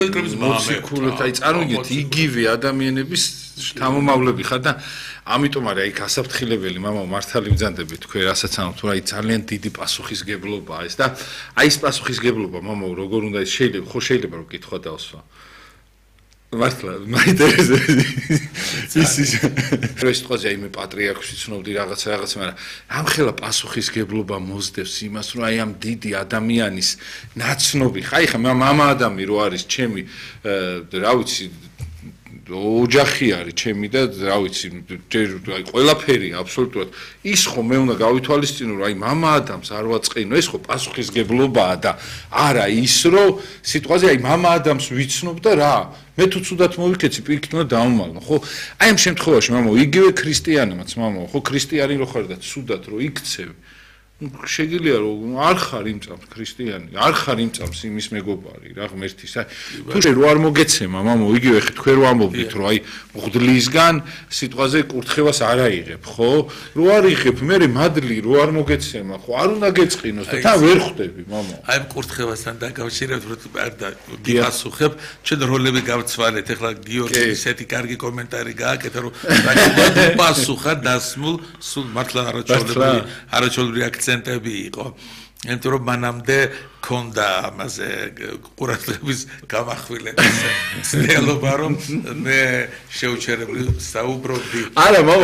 მოციქულოთ, აი წარმოგიდგენთ იგივე ადამიანების შთამომავლები ხარ და ამიტომ არის აი გასაფრთხილებელი მამაო მართალი მძანდები თქვენ რასაც ამბობთ, თუ აი ძალიან დიდი პასუხისგებლობაა ეს და აი ეს პასუხისგებლობა მამაო როგორ უნდა ის შეიძლება ხო შეიძლება რომ კითხვა დავსვა მართლა მაინტერესებს ის სიტყვაზე აი მე პატრიარქში ცნობდი რაღაცა მაგრამ ამხელა პასუხისგებლობა მოძდევს იმას რომ აი ამ დიდი ადამიანის ნაცნობი ხაი ხა მამა ადამი რო არის ჩემი რა ვიცი ოჯახი არის ჩემი და რა ვიცი აი ყველაფერი აბსოლუტურად ის ხო მე უნდა გავითვალისწინო რომ აი მამა ადამიანს არ ვაწყინო ეს ხო პასუხისგებლობაა და არა ის რომ სიტყვაზე აი მამა ადამიანს ვიცნობ და რა მე თუ ცუდად მოვიქეცი პირიქით უნდა დავმალო ხო აი ამ შემთხვევაში მამო იგივე ქრისტიანებიც მამო ხო ქრისტიანი რო ხარ და ცუდად რო იქცევი შეგიძლია რომ არ ხარ იმ წამს ქრისტიანი არ ხარ იმ წამს იმის მეგობარი რა ღმერთის აი თუ რო არ მოგეცემა მამო იგივე თქვენ რო ამბობთ რომ აი მღვდლისგან სიტყვაზე კურთხევას არ აიღებ ხო რო არ იღებ მე მადლი რო არ მოგეცემა ხო არ უნდა გეწყინოს და თან ვერ ხვდები მამო აი კურთხევასთან დაკავშირებით რომ არ გიპასუხებ ჩვენ როლები გავცვალეთ ეხლა გიორგი ესეთი კარგი კომენტარი გააკეთა რომ პასუხა დასმულ სულ მართლა არაჩვეულებრივი აქცენტები იყო იმიტომ რომ მანამდე ქონდა ამაზე ყურადღების გამახვილების ცდილობა რომ მე შეუჩერებლი საუბრობდი არა მამო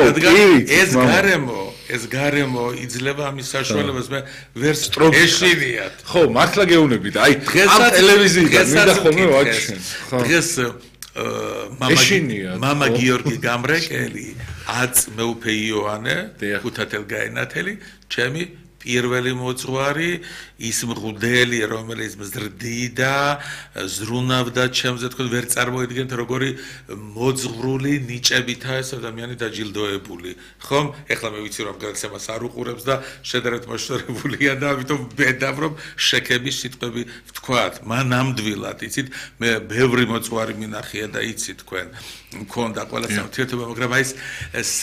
ეს გარემო იძლევა ამის საშუალებას მე ვერ ეშინიათ ხო მართლა გეუბნებით აი ამ ტელევიზიიდან მინდა ხოლმე ვაჩვენ დღეს მამა გიორგი გამრეკელი აც მეუფე იოანე ხუთათელგაენათელი ჩემი პირველი მოწვარი ის მღვდელი რომელიც მზრდიდა ზრუნავდა ჩემზე თქვენ ვერ წარმოიდგენთ როგორი მოძღვრული ნიჭებითაა ეს ადამიანი დაჯილდოებული ხომ ეხლა მე ვიცი რომ გაქცევას არ უყურებს და შედარებით მოშორებულია და ამიტომ ბედავ რომ შექების სიტყვები ვთქვათ მან ამდვილად იცით მე ბევრი მოწვარი მინახია და იცით თქვენ მქონდა ყველა საერთოება მაგრამ აი ეს